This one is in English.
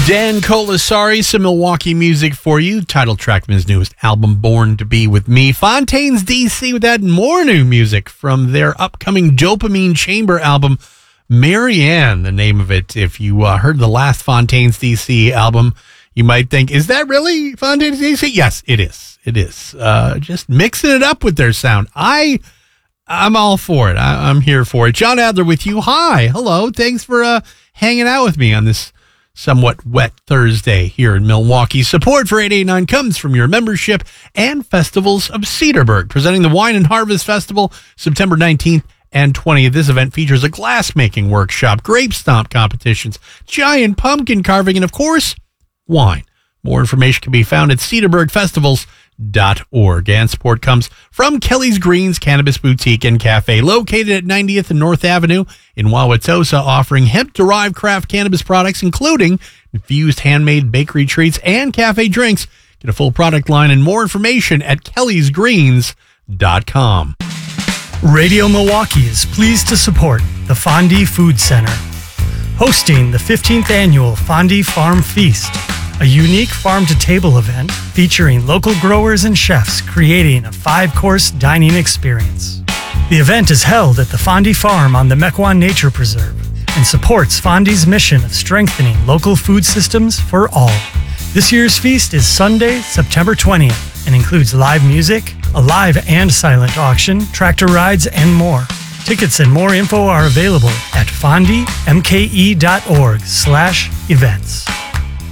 Dan Colasari, some Milwaukee music for you. Title track from his newest album, Born to Be With Me. Fontaines DC with that, more new music from their upcoming Dopamine Chamber album, Marianne, the name of it. If you heard the last Fontaines DC album, you might think, is that really Fontaines DC? Yes, it is. It is. Just mixing it up with their sound. I'm all for it. I'm here for it. John Adler with you. Hi. Hello. Thanks for hanging out with me on this somewhat wet Thursday here in Milwaukee. Support for 889 comes from your membership and Festivals of Cedarburg, presenting the Wine and Harvest Festival September 19th and 20th. This event features a glass-making workshop, grape stomp competitions, giant pumpkin carving, and, of course, wine. More information can be found at cedarburgfestivals.org. And support comes from Kelly's Greens Cannabis Boutique and Cafe, located at 90th and North Avenue in Wauwatosa, offering hemp-derived craft cannabis products, including infused handmade bakery treats and cafe drinks. Get a full product line and more information at kellysgreens.com. Radio Milwaukee is pleased to support the Fondie Food Center, hosting the 15th annual Fondie Farm Feast, a unique farm-to-table event featuring local growers and chefs creating a 5-course dining experience. The event is held at the Fondie Farm on the Mequon Nature Preserve and supports Fondie's mission of strengthening local food systems for all. This year's feast is Sunday, September 20th, and includes live music, a live and silent auction, tractor rides, and more. Tickets and more info are available at fondiemke.org/events.